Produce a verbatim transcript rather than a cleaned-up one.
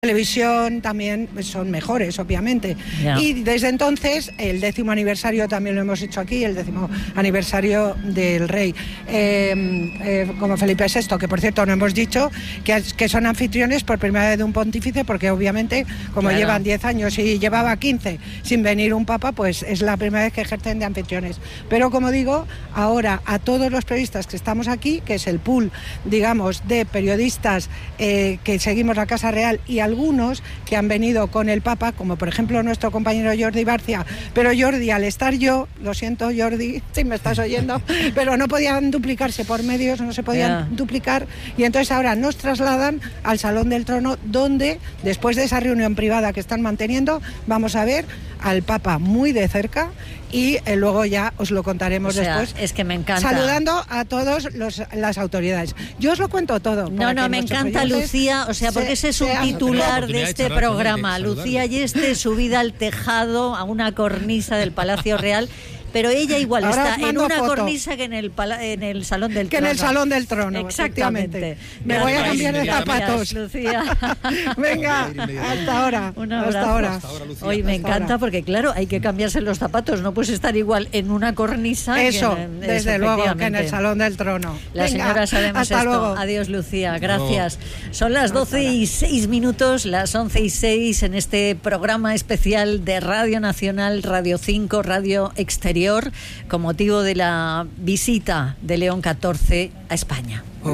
Televisión también son mejores, obviamente. Yeah. Y desde entonces, el décimo aniversario también lo hemos hecho aquí, el décimo aniversario del rey. Eh, eh, como Felipe sexto, que por cierto no hemos dicho, que, que son anfitriones por primera vez de un pontífice, porque obviamente, como claro. llevan diez años y llevaba quince sin venir un papa, pues es la primera vez que ejercen de anfitriones. Pero como digo, ahora a todos los periodistas que estamos aquí, que es el pool, digamos, de periodistas eh, que seguimos la Casa Real y a algunos que han venido con el Papa, como por ejemplo nuestro compañero Jordi Barcia, pero Jordi, al estar yo, lo siento Jordi, si me estás oyendo, pero no podían duplicarse por medios, no se podían yeah. duplicar, y entonces ahora nos trasladan al Salón del Trono, donde después de esa reunión privada que están manteniendo, vamos a ver al Papa muy de cerca y eh, luego ya os lo contaremos o sea, después. Es que me encanta. Saludando a todas las autoridades. Yo os lo cuento todo. No, no, me encanta Lucía, o sea, porque ese es un titular de este programa. Lucía Yeste, subida al tejado, a una cornisa del Palacio Real. Pero ella igual ahora está en una foto. cornisa que en el pala, en el Salón del que Trono. Que en el Salón del Trono, exactamente. Me voy a cambiar de zapatos. Lucía. Venga, hasta ahora. Un abrazo. Hasta ahora. Hasta ahora, Lucía. Hoy me hasta encanta ahora. Porque, claro, hay que cambiarse los zapatos. No puedes estar igual en una cornisa. Eso, que en, desde luego, que en el Salón del Trono. La Venga, señora sabemos hasta esto. Luego. Adiós, Lucía. Gracias. No. Son las doce y seis minutos, las once y seis en este programa especial de Radio Nacional, Radio cinco, Radio Exterior, con motivo de la visita de León catorce a España.